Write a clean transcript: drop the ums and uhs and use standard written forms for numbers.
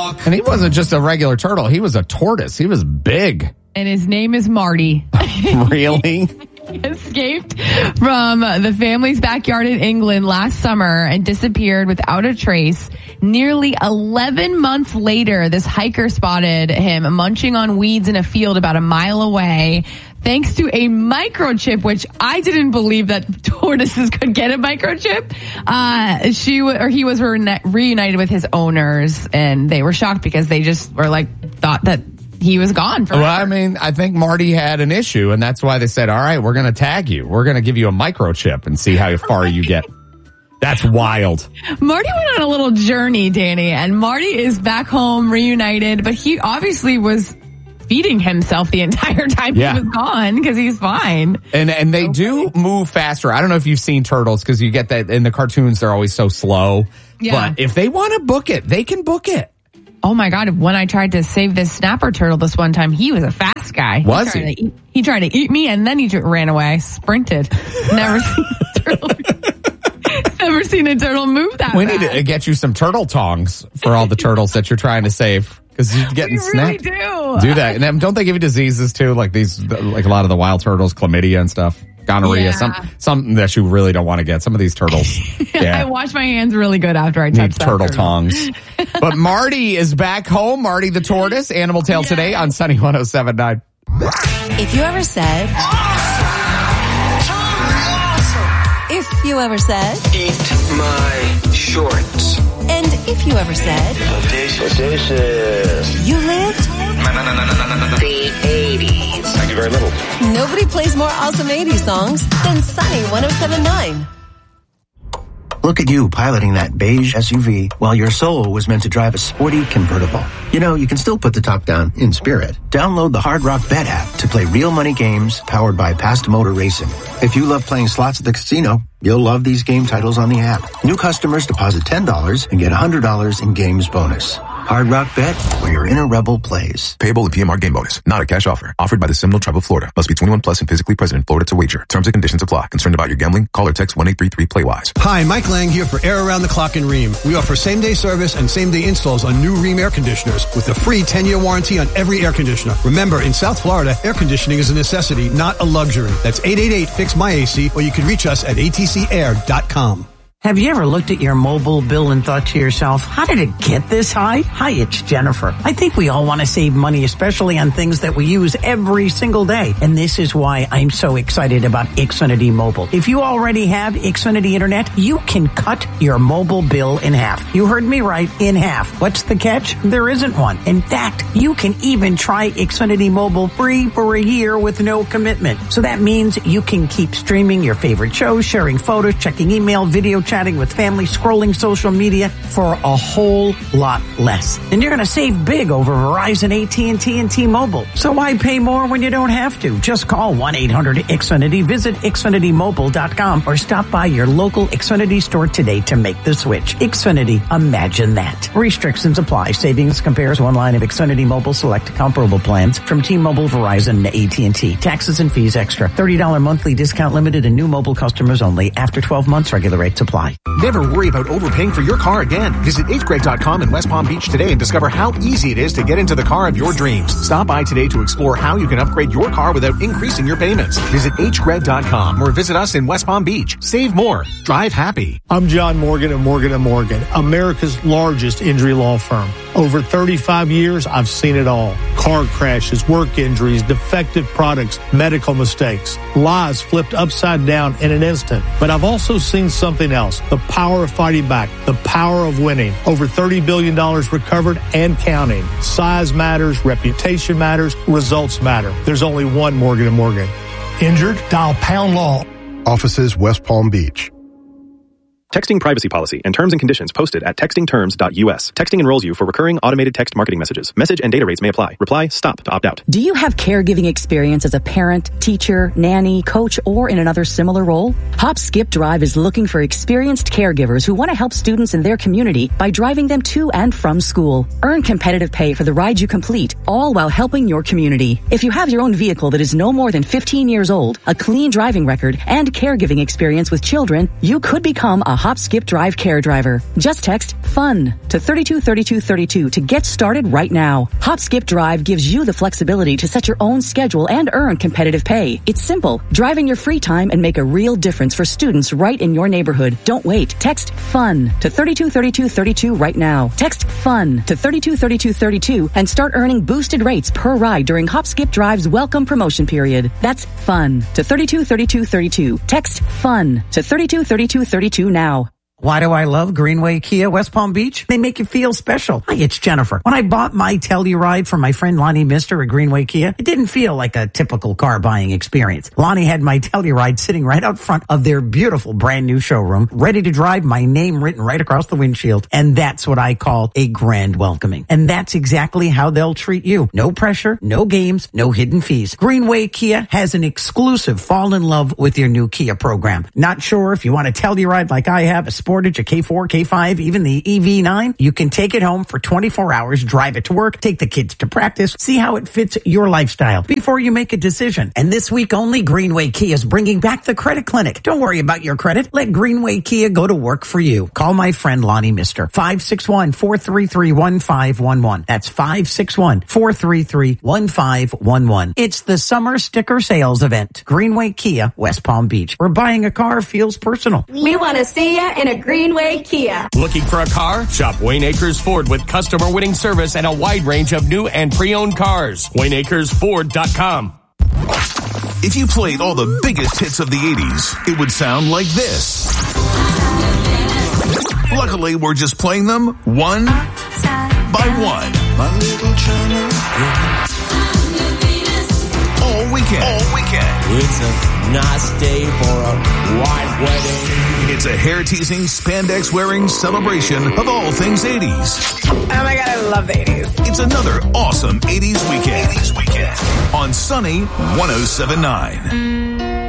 walk. And he wasn't just a regular turtle. He was a tortoise. He was big. And his name is Marty. Really? He escaped from the family's backyard in England last summer and disappeared without a trace. Nearly 11 months later, this hiker spotted him munching on weeds in a field about a mile away. Thanks to a microchip, which I didn't believe that tortoises could get a microchip. He was reunited with his owners, and they were shocked because they just were thought that he was gone forever. Well, I mean, I think Marty had an issue, and that's why they said, all right, we're going to tag you. We're going to give you a microchip and see how far you get. That's wild. Marty went on a little journey, Danny, and Marty is back home reunited, but he obviously was feeding himself the entire time he was gone because he's fine. And they do move faster. I don't know if you've seen turtles because you get that in the cartoons. They're always so slow. Yeah. But if they want to book it, they can book it. Oh my God. When I tried to save this snapper turtle this one time, he was a fast guy. Was he? He tried to eat me and then he ran away. Sprinted. Never seen a turtle. Never seen a turtle move that fast. We need to get you some turtle tongs for all the turtles that you're trying to save. Because you're getting snapped. We really do that. And don't they give you diseases too? Like a lot of the wild turtles, chlamydia and stuff, gonorrhea, something that you really don't want to get. Some of these turtles. I wash my hands really good after I touch that turtle tongs. But Marty is back home. Marty the tortoise. Animal Tale today on Sunny 107.9. If you ever said, if you ever said, eat my shorts. And if you ever said, audacious. You lived the 80s. Thank you very little. Nobody plays more awesome 80s songs than Sunny 107.9. Look at you piloting that beige SUV while your soul was meant to drive a sporty convertible. You know, you can still put the top down in spirit. Download the Hard Rock Bet app to play real money games powered by Past Motor Racing. If you love playing slots at the casino, you'll love these game titles on the app. New customers deposit $10 and get $100 in games bonus. Hard Rock Bet, where your inner rebel plays. Payable in PMR game bonus. Not a cash offer. Offered by the Seminole Tribe of Florida. Must be 21 plus and physically present in Florida to wager. Terms and conditions apply. Concerned about your gambling? Call or text 1-833-PLAY-WISE. Hi, Mike Lang here for Air Around the Clock in Rheem. We offer same-day service and same-day installs on new Rheem air conditioners with a free 10-year warranty on every air conditioner. Remember, in South Florida, air conditioning is a necessity, not a luxury. That's 888-FIX-MY-AC, or you can reach us at atcair.com. Have you ever looked at your mobile bill and thought to yourself, how did it get this high? Hi, it's Jennifer. I think we all want to save money, especially on things that we use every single day. And this is why I'm so excited about Xfinity Mobile. If you already have Xfinity Internet, you can cut your mobile bill in half. You heard me right, in half. What's the catch? There isn't one. In fact, you can even try Xfinity Mobile free for a year with no commitment. So that means you can keep streaming your favorite shows, sharing photos, checking email, video chatting with family, scrolling social media for a whole lot less. And you're going to save big over Verizon, AT&T, and T-Mobile. So why pay more when you don't have to? Just call 1-800-XFINITY, visit XFinityMobile.com, or stop by your local Xfinity store today to make the switch. Xfinity, imagine that. Restrictions apply. Savings compares one line of Xfinity Mobile select comparable plans from T-Mobile, Verizon, and AT&T. Taxes and fees extra. $30 monthly discount limited and new mobile customers only. After 12 months, regular rates apply. Never worry about overpaying for your car again. Visit hgreg.com in West Palm Beach today and discover how easy it is to get into the car of your dreams. Stop by today to explore how you can upgrade your car without increasing your payments. Visit hgreg.com or visit us in West Palm Beach. Save more. Drive happy. I'm John Morgan of Morgan & Morgan, America's largest injury law firm. Over 35 years, I've seen it all. Car crashes, work injuries, defective products, medical mistakes, lives flipped upside down in an instant. But I've also seen something else, the power of fighting back, the power of winning. Over $30 billion recovered and counting. Size matters, reputation matters, results matter. There's only one Morgan & Morgan. Injured? Dial pound law. Offices West Palm Beach. Texting privacy policy and terms and conditions posted at textingterms.us. Texting enrolls you for recurring automated text marketing messages. Message and data rates may apply. Reply STOP to opt out. Do you have caregiving experience as a parent, teacher, nanny, coach, or in another similar role? Hop Skip Drive is looking for experienced caregivers who want to help students in their community by driving them to and from school. Earn competitive pay for the ride you complete, all while helping your community. If you have your own vehicle that is no more than 15 years old, a clean driving record, and caregiving experience with children, you could become a Hop Skip Drive Care Driver. Just text FUN to 323232 to get started right now. Hop Skip Drive gives you the flexibility to set your own schedule and earn competitive pay. It's simple. Drive in your free time and make a real difference for students right in your neighborhood. Don't wait. Text FUN to 323232 right now. Text FUN to 323232 and start earning boosted rates per ride during Hop Skip Drive's welcome promotion period. That's FUN to 323232. Text FUN to 323232 now. Why do I love Greenway Kia West Palm Beach? They make you feel special. Hi, it's Jennifer. When I bought my Telluride for my friend Lonnie Mister at Greenway Kia, it didn't feel like a typical car buying experience. Lonnie had my Telluride sitting right out front of their beautiful brand new showroom, ready to drive, my name written right across the windshield. And that's what I call a grand welcoming. And that's exactly how they'll treat you. No pressure, no games, no hidden fees. Greenway Kia has an exclusive fall in love with your new Kia program. Not sure if you want a Telluride like I have, a Sportage, a K4, K5, even the EV9. You can take it home for 24 hours, drive it to work, take the kids to practice, see how it fits your lifestyle before you make a decision. And this week only, Greenway Kia is bringing back the credit clinic. Don't worry about your credit. Let Greenway Kia go to work for you. Call my friend Lonnie Mister. 561-433-1511. That's 561-433-1511. It's the summer sticker sales event. Greenway Kia, West Palm Beach, where buying a car feels personal. We want to see you in a Greenway Kia. Looking for a car? Shop Wayne Acres Ford with customer winning service and a wide range of new and pre-owned cars. WayneAcresFord.com. If you played all the biggest hits of the 80s, it would sound like this. Luckily, we're just playing them one by one. All weekend. It's a nice day for a white wedding. It's a hair-teasing, spandex-wearing celebration of all things 80s. Oh my God, I love the 80s. It's another awesome 80s weekend. On Sunny 107.9.